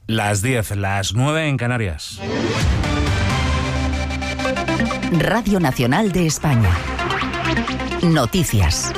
Las 10, las 9 en Canarias. Radio Nacional de España. Noticias.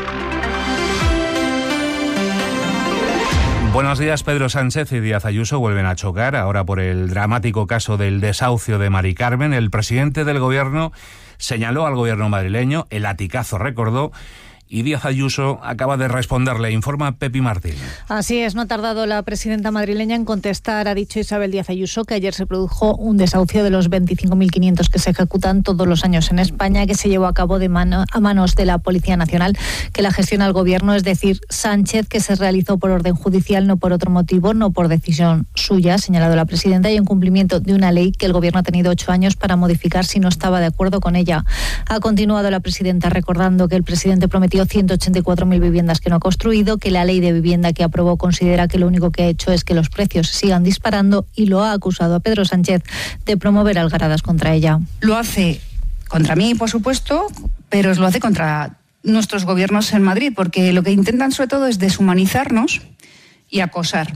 Buenos días. Pedro Sánchez y Díaz Ayuso vuelven a chocar, ahora por el dramático caso del desahucio de Mari Carmen. El presidente del Gobierno señaló al Gobierno madrileño, el latigazo recordó, y Díaz Ayuso acaba de responderle, informa Pepi Martín. Así es, no ha tardado la presidenta madrileña en contestar. Ha dicho Isabel Díaz Ayuso que ayer se produjo un desahucio de los 25.500 que se ejecutan todos los años en España, que se llevó a cabo a manos de la Policía Nacional, que la gestiona el Gobierno, es decir, Sánchez, que se realizó por orden judicial, no por otro motivo, no por decisión suya, ha señalado la presidenta, y en cumplimiento de una ley que el Gobierno ha tenido 8 años para modificar si no estaba de acuerdo con ella. Ha continuado la presidenta recordando que el presidente prometió 184.000 viviendas que no ha construido, que la ley de vivienda que aprobó considera que lo único que ha hecho es que los precios sigan disparando, y lo ha acusado a Pedro Sánchez de promover algaradas contra ella. Lo hace contra mí, por supuesto, pero lo hace contra nuestros gobiernos en Madrid, porque lo que intentan sobre todo es deshumanizarnos y acosar.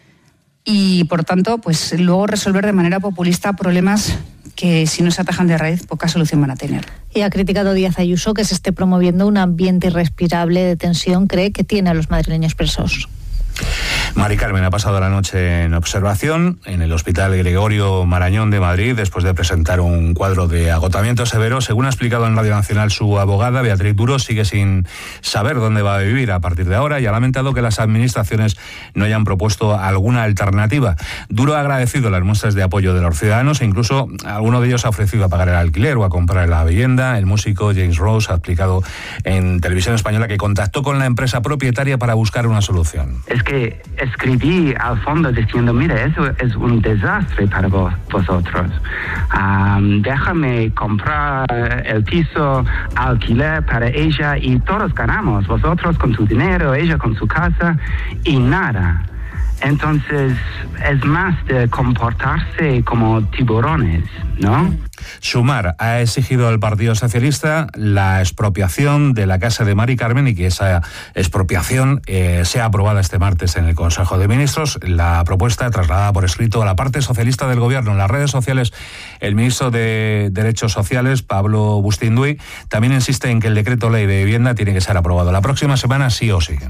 Y por tanto, pues luego resolver de manera populista problemas que si no se atajan de raíz, poca solución van a tener. Y ha criticado Díaz Ayuso que se esté promoviendo un ambiente irrespirable de tensión. Cree que tiene a los madrileños presos. Mari Carmen ha pasado la noche en observación en el Hospital Gregorio Marañón de Madrid después de presentar un cuadro de agotamiento severo. Según ha explicado en Radio Nacional su abogada, Beatriz Duro, sigue sin saber dónde va a vivir a partir de ahora y ha lamentado que las administraciones no hayan propuesto alguna alternativa. Duro ha agradecido las muestras de apoyo de los ciudadanos e incluso alguno de ellos ha ofrecido a pagar el alquiler o a comprar la vivienda. El músico James Rose ha explicado en Televisión Española que contactó con la empresa propietaria para buscar una solución. Es que escribí al fondo diciendo, mira, eso es un desastre para vosotros. Déjame comprar el piso, alquiler para ella y todos ganamos. Vosotros con tu dinero, ella con su casa y nada. Entonces es más de comportarse como tiburones, ¿no? Sumar ha exigido al Partido Socialista la expropiación de la casa de Mari Carmen y que esa expropiación sea aprobada este martes en el Consejo de Ministros. La propuesta trasladada por escrito a la parte socialista del Gobierno. En las redes sociales, el ministro de Derechos Sociales, Pablo Bustinduy, también insiste en que el decreto ley de vivienda tiene que ser aprobado la próxima semana, sí o sí.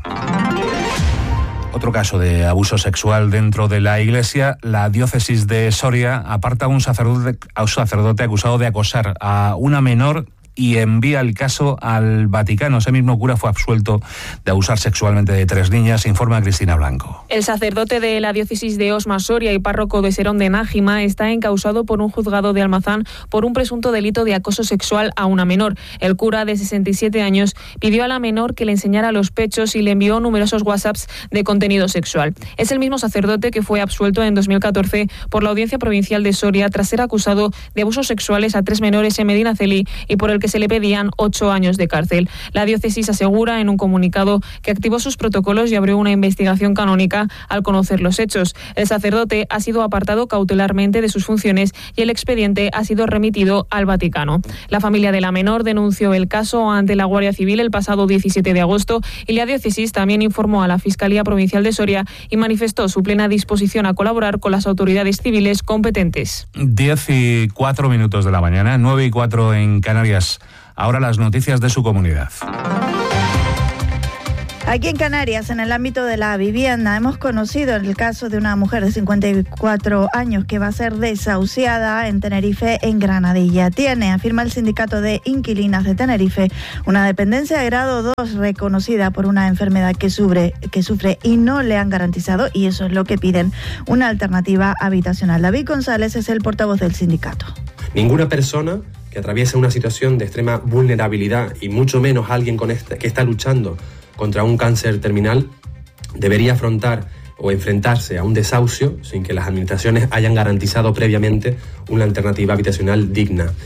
Otro caso de abuso sexual dentro de la Iglesia. La diócesis de Soria aparta a un sacerdote acusado de acosar a una menor y envía el caso al Vaticano. Ese mismo cura fue absuelto de abusar sexualmente de 3 niñas, informa Cristina Blanco. El sacerdote de la diócesis de Osma Soria y párroco de Serón de Nájima está encausado por un juzgado de Almazán por un presunto delito de acoso sexual a una menor. El cura, de 67 años, pidió a la menor que le enseñara los pechos y le envió numerosos WhatsApps de contenido sexual. Es el mismo sacerdote que fue absuelto en 2014 por la Audiencia Provincial de Soria tras ser acusado de abusos sexuales a 3 menores en Medinaceli y por el que se le pedían 8 años de cárcel. La diócesis asegura en un comunicado que activó sus protocolos y abrió una investigación canónica al conocer los hechos. El sacerdote ha sido apartado cautelarmente de sus funciones y el expediente ha sido remitido al Vaticano. La familia de la menor denunció el caso ante la Guardia Civil el pasado 17 de agosto y la diócesis también informó a la Fiscalía Provincial de Soria y manifestó su plena disposición a colaborar con las autoridades civiles competentes. 10:04 de la mañana, 9:04 en Canarias. Ahora las noticias de su comunidad. Aquí en Canarias, en el ámbito de la vivienda, hemos conocido el caso de una mujer de 54 años que va a ser desahuciada en Tenerife, en Granadilla. Tiene, afirma el Sindicato de Inquilinas de Tenerife, una dependencia de grado 2 reconocida por una enfermedad que sufre y no le han garantizado, y eso es lo que piden, una alternativa habitacional. David González es el portavoz del sindicato. Ninguna persona que atraviesa una situación de extrema vulnerabilidad y mucho menos alguien que está luchando contra un cáncer terminal debería afrontar o enfrentarse a un desahucio sin que las administraciones hayan garantizado previamente una alternativa habitacional digna.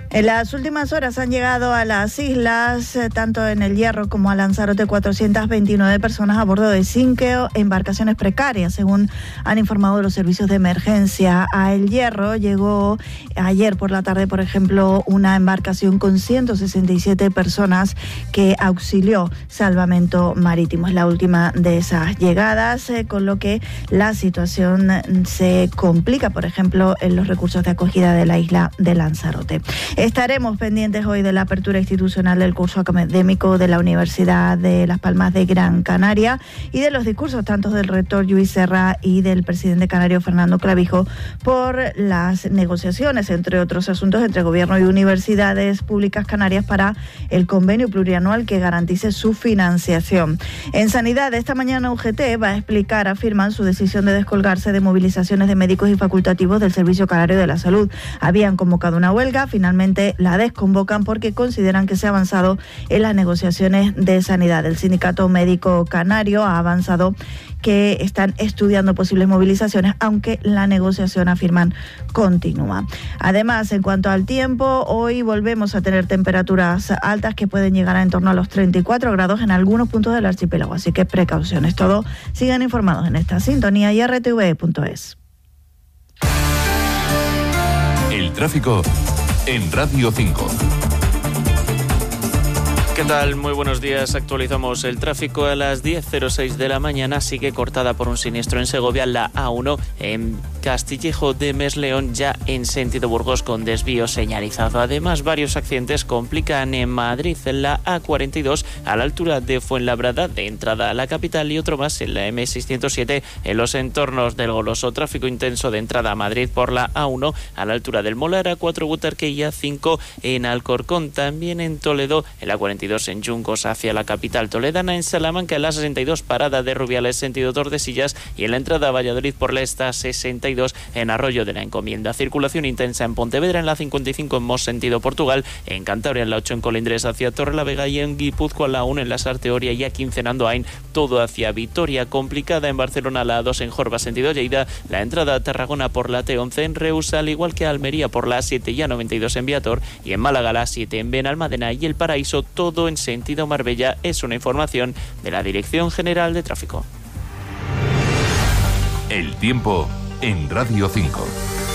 En las últimas horas han llegado a las islas, tanto en El Hierro como a Lanzarote, 429 personas a bordo de 5 embarcaciones precarias, según han informado los servicios de emergencia. A El Hierro llegó ayer por la tarde, por ejemplo, una embarcación con 167 personas que auxilió Salvamento Marítimo. Es la última de esas llegadas, con lo que la situación se complica, por ejemplo, en los recursos de acogida de la isla de Lanzarote. Estaremos pendientes hoy de la apertura institucional del curso académico de la Universidad de Las Palmas de Gran Canaria y de los discursos tanto del rector Lluís Serra y del presidente canario Fernando Clavijo por las negociaciones, entre otros asuntos, entre gobierno y universidades públicas canarias para el convenio plurianual que garantice su financiación. En sanidad, esta mañana UGT va a explicar, afirman, su decisión de descolgarse de movilizaciones de médicos y facultativos del Servicio Canario de la Salud. Habían convocado una huelga, finalmente la desconvocan porque consideran que se ha avanzado en las negociaciones de sanidad. El Sindicato Médico Canario ha avanzado que están estudiando posibles movilizaciones, aunque la negociación, afirman, continúa. Además, en cuanto al tiempo, hoy volvemos a tener temperaturas altas que pueden llegar a en torno a los 34 grados en algunos puntos del archipiélago, así que precauciones. Todo, sigan informados en esta sintonía y rtv.es. El tráfico en Radio 5. ¿Qué tal? Muy buenos días. Actualizamos el tráfico a las 10:06 de la mañana. Sigue cortada por un siniestro en Segovia la A1 en Castillejo de Mesleón, ya en sentido Burgos con desvío señalizado. Además, varios accidentes complican en Madrid en la A42 a la altura de Fuenlabrada de entrada a la capital y otro más en la M607 en los entornos del Goloso. Tráfico intenso de entrada a Madrid por la A1 a la altura del Molar, A4 Butarque y A5 en Alcorcón. También en Toledo en la 42 en Yuncos hacia la capital toledana, en Salamanca en la 62 parada de Rubiales sentido Tordesillas y en la entrada a Valladolid por la esta 62 en Arroyo de la Encomienda. Circulación intensa en Pontevedra en la 55 en Mos sentido Portugal, en Cantabria en la 8 en Colindres hacia Torrelavega y en Guipúzcoa la 1 en la Sarteoria y a 15 en Andoain, todo hacia Vitoria. Complicada en Barcelona la 2 en Jorba sentido Lleida, la entrada a Tarragona por la T11 en Reus, al igual que a Almería por la 7 y a 92 en Viator y en Málaga la 7 en Benalmádena y El Paraíso, todo en sentido Marbella. Es una información de la Dirección General de Tráfico. El tiempo en Radio 5.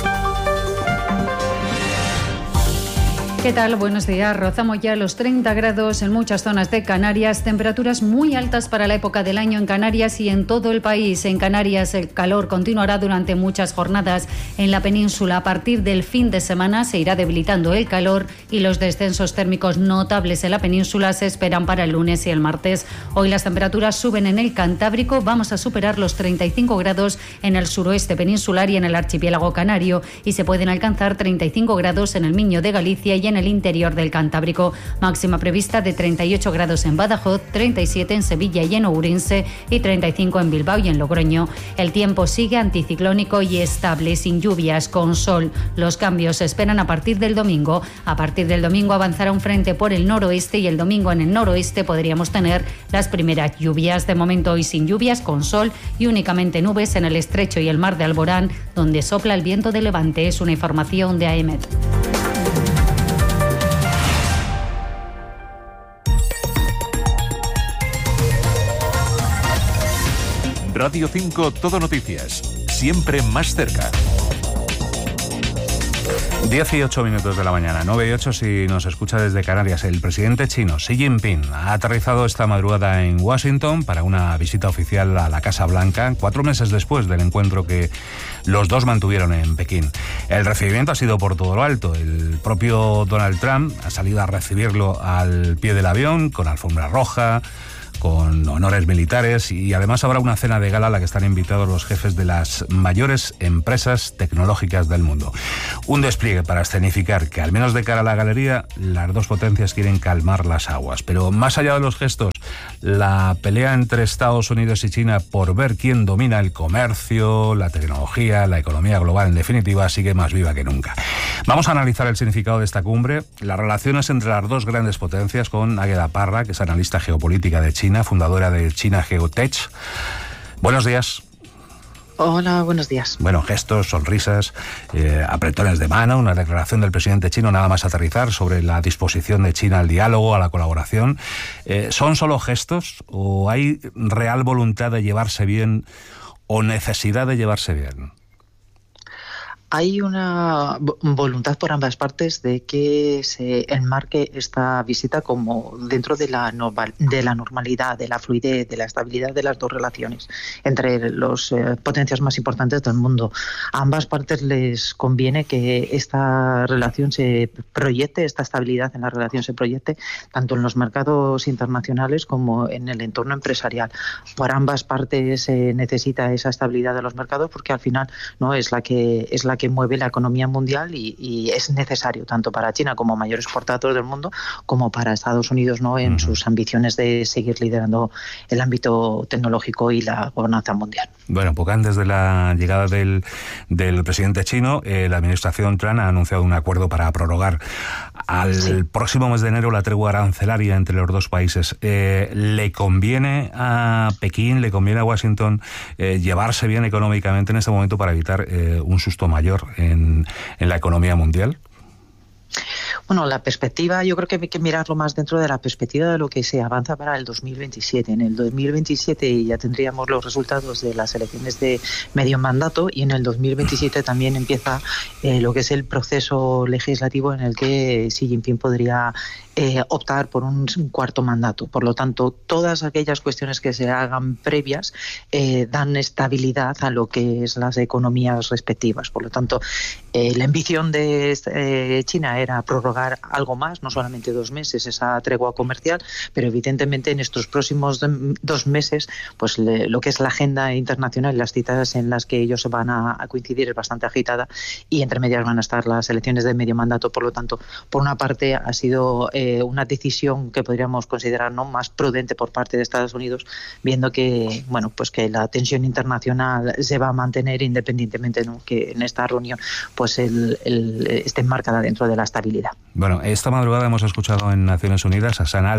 ¿Qué tal? Buenos días. Rozamos ya los 30 grados en muchas zonas de Canarias, temperaturas muy altas para la época del año en Canarias y en todo el país. En Canarias el calor continuará durante muchas jornadas. En la península, a partir del fin de semana, se irá debilitando el calor y los descensos térmicos notables en la península se esperan para el lunes y el martes. Hoy las temperaturas suben en el Cantábrico, vamos a superar los 35 grados en el suroeste peninsular y en el archipiélago canario y se pueden alcanzar 35 grados en el Miño de Galicia y en el interior del Cantábrico. Máxima prevista de 38 grados en Badajoz, 37 en Sevilla y en Ourense y 35 en Bilbao y en Logroño. El tiempo sigue anticiclónico y estable, sin lluvias, con sol. Los cambios se esperan a partir del domingo. A partir del domingo avanzará un frente por el noroeste y el domingo en el noroeste podríamos tener las primeras lluvias. De momento hoy sin lluvias, con sol y únicamente nubes en el estrecho y el mar de Alborán, donde sopla el viento de levante. Es una información de AEMET. Radio 5 Todo Noticias, siempre más cerca. 18 minutos de la mañana, 9:08 si nos escucha desde Canarias. El presidente chino Xi Jinping ha aterrizado esta madrugada en Washington para una visita oficial a la Casa Blanca, 4 meses después del encuentro que los dos mantuvieron en Pekín. El recibimiento ha sido por todo lo alto. El propio Donald Trump ha salido a recibirlo al pie del avión, con alfombra roja, con honores militares, y además habrá una cena de gala a la que están invitados los jefes de las mayores empresas tecnológicas del mundo. Un despliegue para escenificar que, al menos de cara a la galería, las dos potencias quieren calmar las aguas. Pero más allá de los gestos, la pelea entre Estados Unidos y China por ver quién domina el comercio, la tecnología, la economía global, en definitiva, sigue más viva que nunca. Vamos a analizar el significado de esta cumbre, las relaciones entre las dos grandes potencias, con Águeda Parra, que es analista geopolítica de China, fundadora de China Geotech. Buenos días. Hola, buenos días. Bueno, gestos, sonrisas, apretones de mano, una declaración del presidente chino nada más aterrizar sobre la disposición de China al diálogo, a la colaboración. ¿Son solo gestos o hay real voluntad de llevarse bien o necesidad de llevarse bien? Hay una voluntad por ambas partes de que se enmarque esta visita como dentro de la normalidad, de la fluidez, de la estabilidad de las dos relaciones entre las potencias más importantes del mundo. A ambas partes les conviene que esta relación se proyecte, esta estabilidad en la relación se proyecte tanto en los mercados internacionales como en el entorno empresarial. Por ambas partes se necesita esa estabilidad de los mercados porque al final no es la que mueve la economía mundial y es necesario tanto para China como mayor exportador del mundo como para Estados Unidos, ¿no?, en sus ambiciones de seguir liderando el ámbito tecnológico y la gobernanza mundial. Bueno, poco antes de la llegada del presidente chino, la administración Trump ha anunciado un acuerdo para prorrogar al próximo mes de enero la tregua arancelaria entre los dos países. ¿Le conviene a Pekín, le conviene a Washington llevarse bien económicamente en este momento para evitar un susto mayor en la economía mundial? Bueno, la perspectiva, yo creo que hay que mirarlo más dentro de la perspectiva de lo que se avanza para el 2027. En el 2027 ya tendríamos los resultados de las elecciones de medio mandato y en el 2027 también empieza lo que es el proceso legislativo en el que Xi Jinping podría optar por un cuarto mandato. Por lo tanto, todas aquellas cuestiones que se hagan previas dan estabilidad a lo que es las economías respectivas. Por lo tanto, la ambición de China era prorrogar algo más, no solamente 2 meses, esa tregua comercial, pero evidentemente en estos próximos 2 meses, pues lo que es la agenda internacional y las citas en las que ellos van a coincidir es bastante agitada y entre medias van a estar las elecciones de medio mandato. Por lo tanto, por una parte ha sido una decisión que podríamos considerar no más prudente por parte de Estados Unidos, viendo que pues que la tensión internacional se va a mantener independientemente, ¿no?, que en esta reunión pues esté enmarcada dentro de la estabilidad. Bueno, esta madrugada hemos escuchado en Naciones Unidas a Sam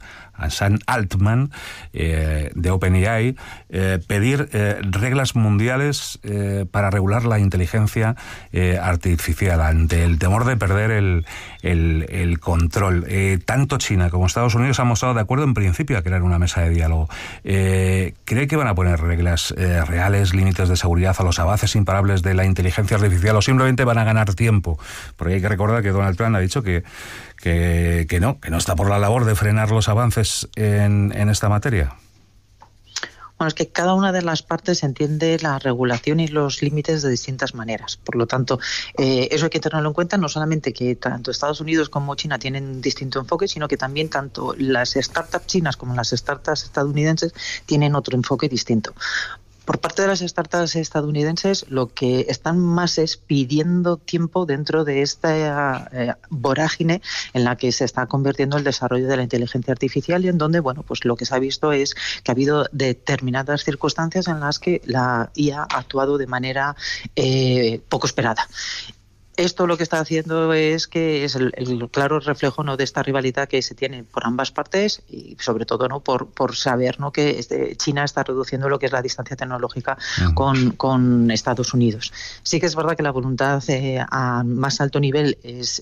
Altman de OpenAI pedir reglas mundiales para regular la inteligencia artificial ante el temor de perder el control. Tanto China como Estados Unidos han mostrado de acuerdo en principio a crear una mesa de diálogo. ¿Cree que van a poner reglas reales, límites de seguridad a los avances imparables de la inteligencia artificial o simplemente van a ganar tiempo? Porque hay que recordar que Donald Trump ha dicho que no está por la labor de frenar los avances en esta materia. Bueno, es que cada una de las partes entiende la regulación y los límites de distintas maneras. Por lo tanto, eso hay que tenerlo en cuenta, no solamente que tanto Estados Unidos como China tienen un distinto enfoque, sino que también tanto las startups chinas como las startups estadounidenses tienen otro enfoque distinto. Por parte de las startups estadounidenses, lo que están más es pidiendo tiempo dentro de esta vorágine en la que se está convirtiendo el desarrollo de la inteligencia artificial y en donde, pues lo que se ha visto es que ha habido determinadas circunstancias en las que la IA ha actuado de manera poco esperada. Esto lo que está haciendo es que es el claro reflejo, ¿no?, de esta rivalidad que se tiene por ambas partes y sobre todo, ¿no?, por saber, ¿no?, que China está reduciendo lo que es la distancia tecnológica con Estados Unidos. Sí que es verdad que la voluntad a más alto nivel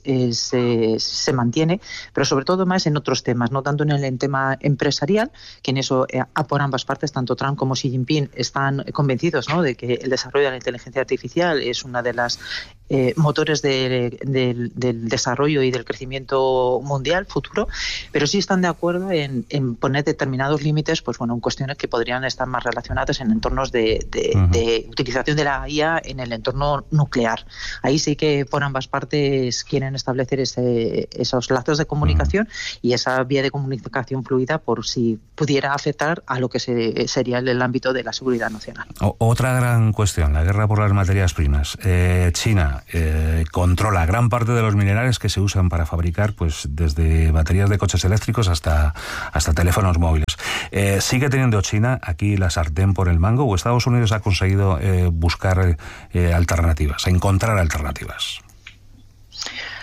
se mantiene, pero sobre todo más en otros temas, no tanto en el tema empresarial, que en eso por ambas partes, tanto Trump como Xi Jinping están convencidos, ¿no?, de que el desarrollo de la inteligencia artificial es una de las motores del desarrollo y del crecimiento mundial futuro, pero sí están de acuerdo en poner determinados límites, en cuestiones que podrían estar más relacionadas en entornos de utilización de la IA en el entorno nuclear. Ahí sí que por ambas partes quieren establecer esos lazos de comunicación y esa vía de comunicación fluida por si pudiera afectar a lo que sería el ámbito de la seguridad nacional. Otra gran cuestión, la guerra por las materias primas. China controla gran parte de los minerales que se usan para fabricar, desde baterías de coches eléctricos hasta teléfonos móviles. ¿Sigue teniendo China aquí la sartén por el mango o Estados Unidos ha conseguido buscar alternativas, encontrar alternativas?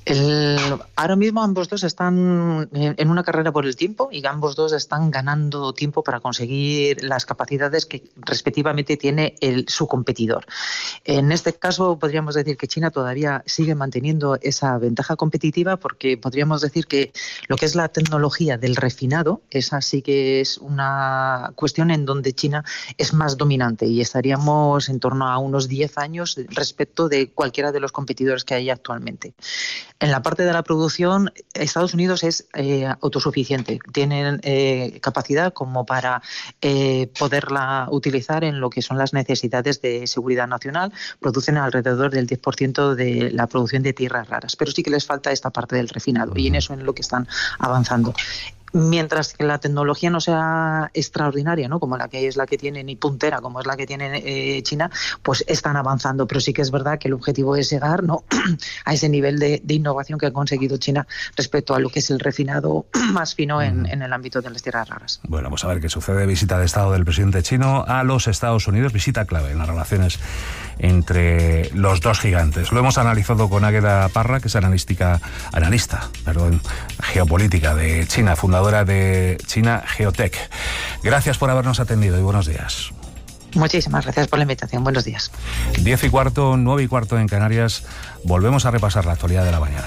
Ahora mismo ambos dos están en una carrera por el tiempo y ambos dos están ganando tiempo para conseguir las capacidades que respectivamente tiene su competidor. En este caso podríamos decir que China todavía sigue manteniendo esa ventaja competitiva, porque podríamos decir que lo que es la tecnología del refinado, esa sí que es una cuestión en donde China es más dominante, y estaríamos en torno a unos 10 años respecto de cualquiera de los competidores que hay actualmente. En la parte de la producción, Estados Unidos es autosuficiente. Tienen capacidad como para poderla utilizar en lo que son las necesidades de seguridad nacional. Producen alrededor del 10% de la producción de tierras raras, pero sí que les falta esta parte del refinado, y en eso es en lo que están avanzando. Mientras que la tecnología no sea extraordinaria, ¿no?, como la que tienen, y puntera como es la que tiene China, pues están avanzando. Pero sí que es verdad que el objetivo es llegar, ¿no?, a ese nivel de innovación que ha conseguido China respecto a lo que es el refinado más fino en el ámbito de las tierras raras. Bueno, vamos a ver qué sucede. Visita de Estado del presidente chino a los Estados Unidos, visita clave en las relaciones entre los dos gigantes. Lo hemos analizado con Águeda Parra, que es analista geopolítica de China, fundadora de China Geotech. Gracias por habernos atendido y buenos días. Muchísimas gracias por la invitación. Buenos días. 10:15, 9:15 en Canarias. Volvemos a repasar la actualidad de la mañana.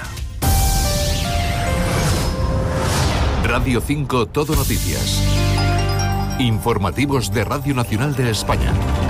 Radio 5 Todo Noticias. Informativos de Radio Nacional de España.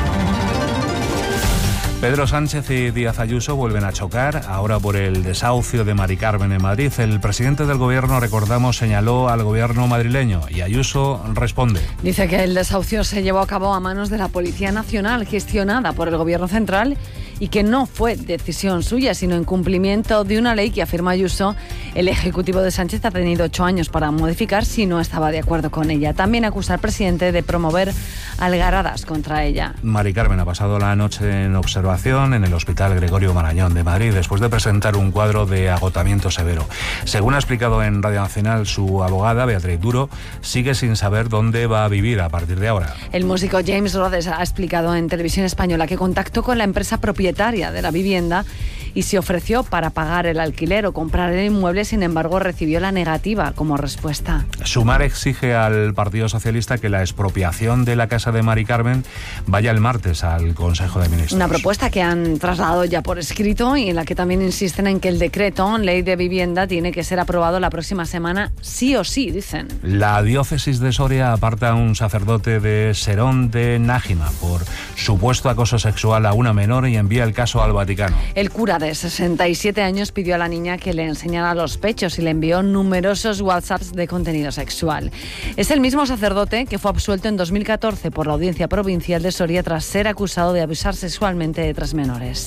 Pedro Sánchez y Díaz Ayuso vuelven a chocar, ahora por el desahucio de Mari Carmen en Madrid. El presidente del gobierno, recordamos, señaló al gobierno madrileño y Ayuso responde. Dice que el desahucio se llevó a cabo a manos de la Policía Nacional, gestionada por el gobierno central, y que no fue decisión suya, sino en cumplimiento de una ley que, afirma Ayuso, el Ejecutivo de Sánchez ha tenido 8 años para modificar si no estaba de acuerdo con ella. También acusa al presidente de promover algaradas contra ella. Mari Carmen ha pasado la noche en observación en el Hospital Gregorio Marañón de Madrid después de presentar un cuadro de agotamiento severo. Según ha explicado en Radio Nacional su abogada, Beatriz Duro, sigue sin saber dónde va a vivir a partir de ahora. El músico James Rhodes ha explicado en Televisión Española que contactó con la empresa propietaria de la vivienda y se ofreció para pagar el alquiler o comprar el inmueble. Sin embargo, recibió la negativa como respuesta. Sumar exige al Partido Socialista que la expropiación de la casa de Mari Carmen vaya el martes al Consejo de Ministros. Una propuesta que han trasladado ya por escrito y en la que también insisten en que el decreto, ley de vivienda, tiene que ser aprobado la próxima semana sí o sí, dicen. La diócesis de Soria aparta a un sacerdote de Serón de Nájima por supuesto acoso sexual a una menor y envía el caso al Vaticano. El cura de 67 años pidió a la niña que le enseñara los pechos y le envió numerosos WhatsApps de contenido sexual. Es el mismo sacerdote que fue absuelto en 2014 por la Audiencia Provincial de Soria tras ser acusado de abusar sexualmente de 3 menores.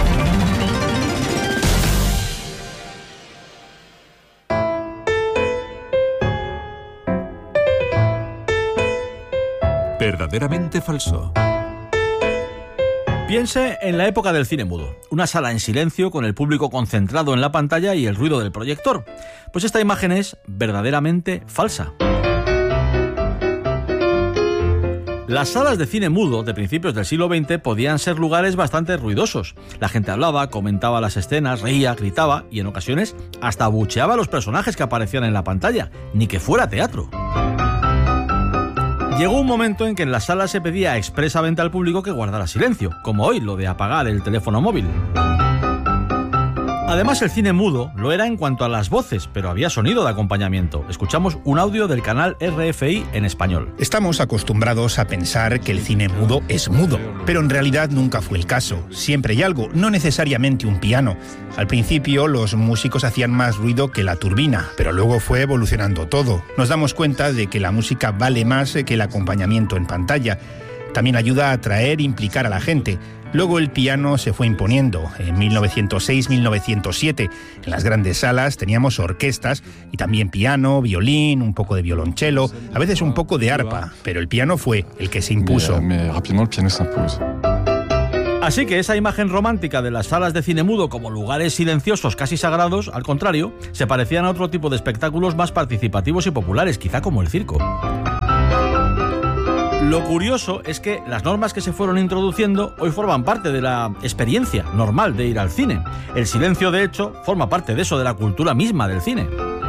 Verdaderamente falso. Piense en la época del cine mudo, una sala en silencio con el público concentrado en la pantalla y el ruido del proyector. Pues esta imagen es verdaderamente falsa. Las salas de cine mudo de principios del siglo XX podían ser lugares bastante ruidosos. La gente hablaba, comentaba las escenas, reía, gritaba y en ocasiones hasta abucheaba a los personajes que aparecían en la pantalla, ni que fuera teatro. Llegó un momento en que en las salas se pedía expresamente al público que guardara silencio, como hoy lo de apagar el teléfono móvil. Además, el cine mudo lo era en cuanto a las voces, pero había sonido de acompañamiento. Escuchamos un audio del canal RFI en español. Estamos acostumbrados a pensar que el cine mudo es mudo, pero en realidad nunca fue el caso. Siempre hay algo, no necesariamente un piano. Al principio los músicos hacían más ruido que la turbina, pero luego fue evolucionando todo. Nos damos cuenta de que la música vale más que el acompañamiento en pantalla. También ayuda a atraer e implicar a la gente. Luego el piano se fue imponiendo. En 1906-1907, en las grandes salas teníamos orquestas y también piano, violín, un poco de violonchelo, a veces un poco de arpa, pero el piano fue el que se impuso. Así que esa imagen romántica de las salas de cine mudo como lugares silenciosos casi sagrados, al contrario, se parecían a otro tipo de espectáculos más participativos y populares, quizá como el circo. Lo curioso es que las normas que se fueron introduciendo hoy forman parte de la experiencia normal de ir al cine. El silencio, de hecho, forma parte de eso, de la cultura misma del cine.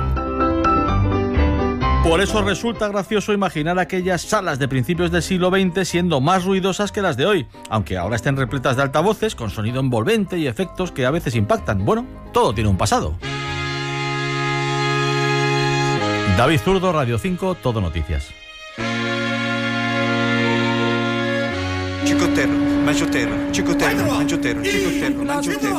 Por eso resulta gracioso imaginar aquellas salas de principios del siglo XX siendo más ruidosas que las de hoy, aunque ahora estén repletas de altavoces con sonido envolvente y efectos que a veces impactan. Bueno, todo tiene un pasado. David Zurdo, Radio 5, Todo Noticias. Chicotero, manchotero, chicotero, manchotero, chicotero, manchotero,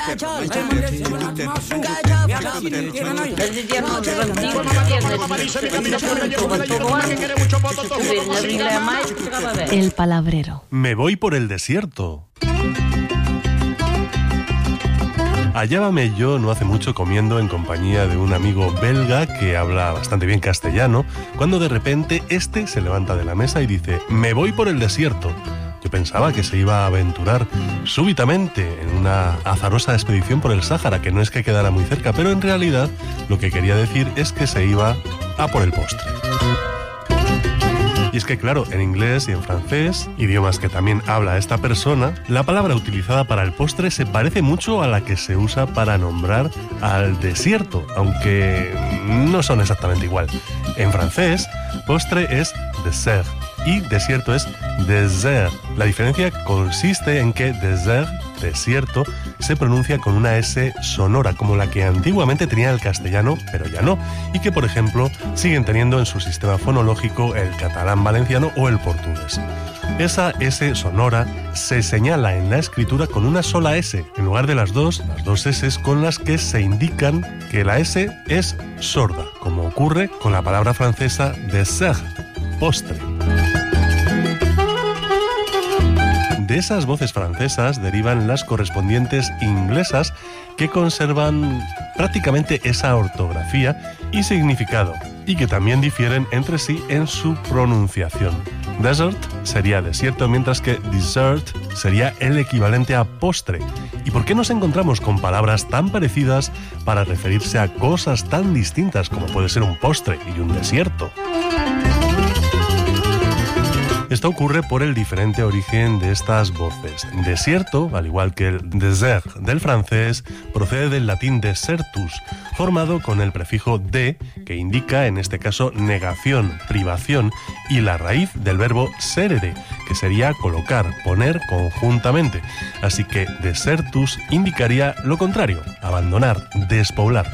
El palabrero. Me voy por el desierto. Hallábame yo no hace mucho comiendo en compañía de un amigo belga que habla bastante bien castellano, cuando de repente este se levanta de la mesa y dice: me voy por el desierto. Yo pensaba que se iba a aventurar súbitamente en una azarosa expedición por el Sáhara, que no es que quedara muy cerca, pero en realidad lo que quería decir es que se iba a por el postre. Y es que, claro, en inglés y en francés, idiomas que también habla esta persona, la palabra utilizada para el postre se parece mucho a la que se usa para nombrar al desierto, aunque no son exactamente igual. En francés, postre es dessert y desierto es désert. La diferencia consiste en que désert, desierto, se pronuncia con una S sonora, como la que antiguamente tenía el castellano, pero ya no, y que, por ejemplo, siguen teniendo en su sistema fonológico el catalán valenciano o el portugués. Esa S sonora se señala en la escritura con una sola S, en lugar de las dos S con las que se indican que la S es sorda, como ocurre con la palabra francesa dessert, postre. De esas voces francesas derivan las correspondientes inglesas, que conservan prácticamente esa ortografía y significado, y que también difieren entre sí en su pronunciación. Desert sería desierto, mientras que dessert sería el equivalente a postre. ¿Y por qué nos encontramos con palabras tan parecidas para referirse a cosas tan distintas como puede ser un postre y un desierto? Esto ocurre por el diferente origen de estas voces. Desierto, al igual que el désert del francés, procede del latín desertus, formado con el prefijo de, que indica en este caso negación, privación, y la raíz del verbo serere, que sería colocar, poner conjuntamente. Así que desertus indicaría lo contrario, abandonar, despoblar.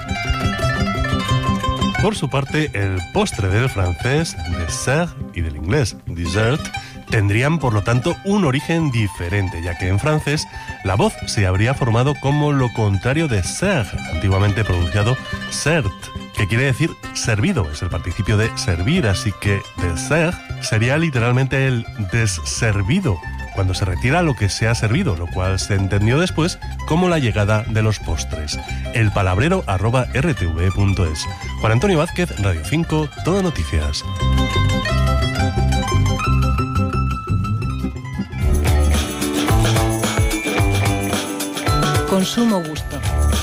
Por su parte, el postre del francés, dessert, y del inglés, dessert, tendrían por lo tanto un origen diferente, ya que en francés la voz se habría formado como lo contrario de ser, antiguamente pronunciado sert, que quiere decir servido, es el participio de servir, así que dessert sería literalmente el desservido, cuando se retira lo que se ha servido, lo cual se entendió después como la llegada de los postres. elpalabrero@rtv.es. Juan Antonio Vázquez, Radio 5, Todo Noticias. Consumo gusto.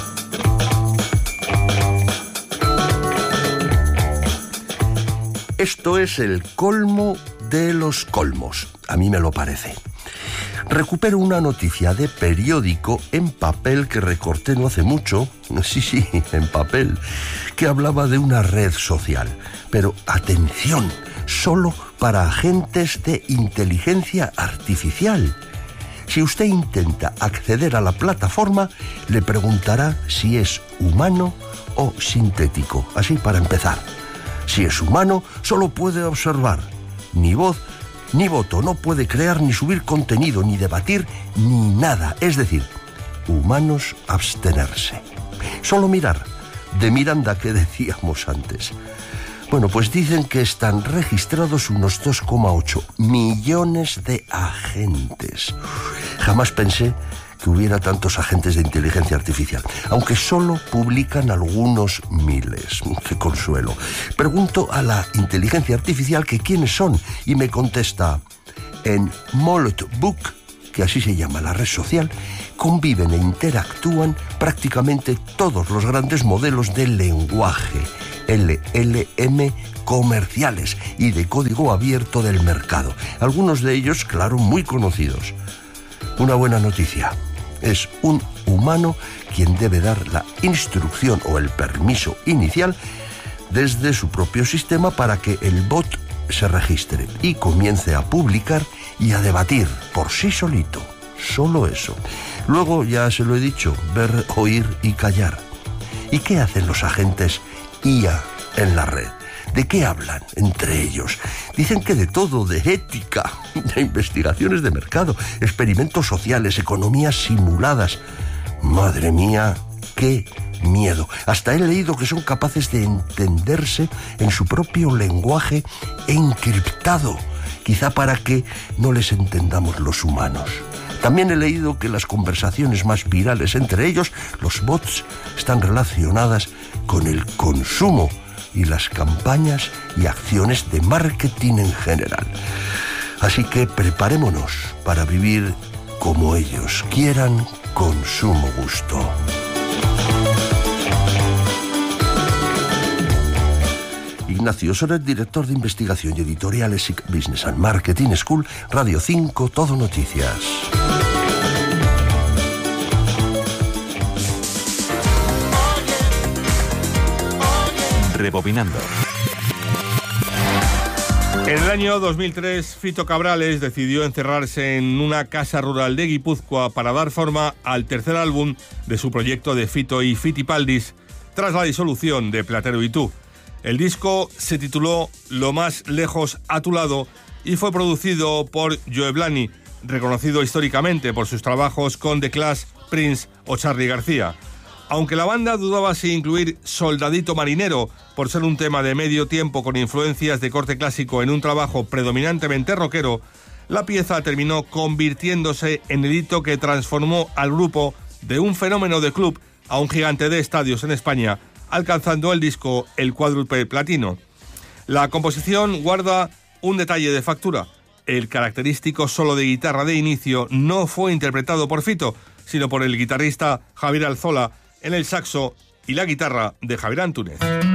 Esto es el colmo de los colmos, a mí me lo parece. Recupero una noticia de periódico en papel que recorté no hace mucho, sí, en papel, que hablaba de una red social. Pero atención, solo para agentes de inteligencia artificial. Si usted intenta acceder a la plataforma, le preguntará si es humano o sintético. Así para empezar. Si es humano, solo puede observar, ni voz ni voto, no puede crear ni subir contenido, ni debatir, ni nada. Es decir, humanos abstenerse. Solo mirar, de Miranda que decíamos antes. Bueno, pues dicen que están registrados unos 2,8 millones de agentes. Jamás pensé que hubiera tantos agentes de inteligencia artificial, aunque solo publican algunos miles. ¡Qué consuelo! Pregunto a la inteligencia artificial que quiénes son y me contesta: en Moltbook, que así se llama la red social, conviven e interactúan prácticamente todos los grandes modelos de lenguaje. LLM comerciales y de código abierto del mercado. Algunos de ellos, claro, muy conocidos. Una buena noticia. Es un humano quien debe dar la instrucción o el permiso inicial desde su propio sistema para que el bot se registre y comience a publicar y a debatir por sí solito. Solo eso. Luego, ya se lo he dicho, ver, oír y callar. ¿Y qué hacen los agentes IA en la red? ¿De qué hablan entre ellos? Dicen que de todo, de ética, de investigaciones de mercado, experimentos sociales, economías simuladas. Madre mía, qué miedo. Hasta he leído que son capaces de entenderse en su propio lenguaje encriptado, quizá para que no les entendamos los humanos. También he leído que las conversaciones más virales entre ellos, los bots, están relacionadas con el consumo y las campañas y acciones de marketing en general. Así que preparémonos para vivir como ellos quieran, con sumo gusto. Ignacio Soler, director de investigación y editorial ESIC Business and Marketing School, Radio 5, Todo Noticias. Rebobinando. En el año 2003, Fito Cabrales decidió encerrarse en una casa rural de Guipúzcoa para dar forma al tercer álbum de su proyecto de Fito y Fitipaldis tras la disolución de Platero y Tú. El disco se tituló Lo más lejos a tu lado y fue producido por Joe Blani, reconocido históricamente por sus trabajos con The Clash, Prince o Charly García. Aunque la banda dudaba si incluir Soldadito Marinero por ser un tema de medio tiempo con influencias de corte clásico en un trabajo predominantemente rockero, la pieza terminó convirtiéndose en el hito que transformó al grupo de un fenómeno de club a un gigante de estadios en España, alcanzando el disco el cuádruple platino. La composición guarda un detalle de factura. El característico solo de guitarra de inicio no fue interpretado por Fito, sino por el guitarrista Javier Alzola en el saxo y la guitarra de Javier Antúnez.